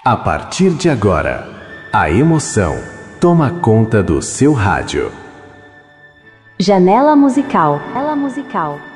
A partir de agora, a emoção toma conta do seu rádio. Janela musical. Ela musical.